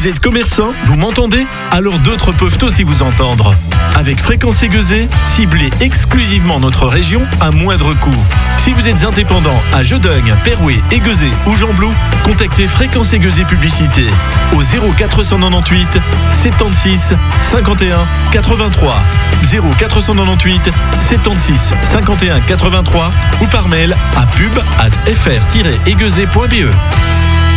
Vous êtes commerçant? Vous m'entendez? Alors d'autres peuvent aussi vous entendre. Avec Fréquence Aiguezée, ciblez exclusivement notre région à moindre coût. Si vous êtes indépendant à Jodogne, Perouet, Aiguezée ou Gembloux, contactez Fréquence Aiguezée Publicité au 0498 76 51 83 0498 76 51 83 ou par mail à pub@fr-aiguezée.be.